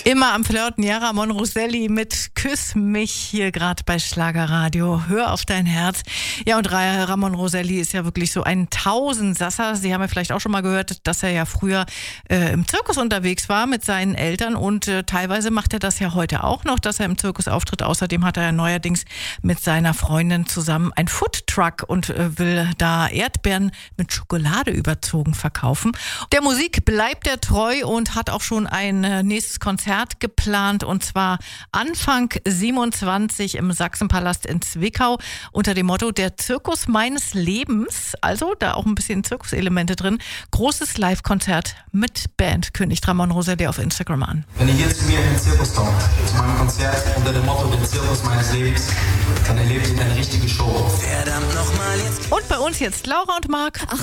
Immer am Flirten, ja, Ramon Roselli mit Küss mich hier gerade bei Schlagerradio. Hör auf dein Herz. Ja, und Ramon Roselli ist ja wirklich so ein Tausendsasser. Sie haben ja vielleicht auch schon mal gehört, dass er ja früher im Zirkus unterwegs war mit seinen Eltern und teilweise macht er das ja heute auch noch, dass er im Zirkus auftritt. Außerdem hat er ja neuerdings mit seiner Freundin zusammen ein Foodtruck und will da Erdbeeren mit Schokolade überzogen verkaufen. Der Musik bleibt er treu und hat auch schon ein nächstes Konzert geplant, und zwar Anfang 27 im Sachsenpalast in Zwickau unter dem Motto Der Zirkus meines Lebens. Also da auch ein bisschen Zirkuselemente drin. Großes Live-Konzert mit Band. Kündigt Ramon Roselli auf Instagram an. Wenn ihr hier zu mir in den Zirkus kommt, zu meinem Konzert unter dem Motto Der Zirkus meines Lebens, dann erlebt ihr eine richtige Show. Und bei uns jetzt Laura und Marc.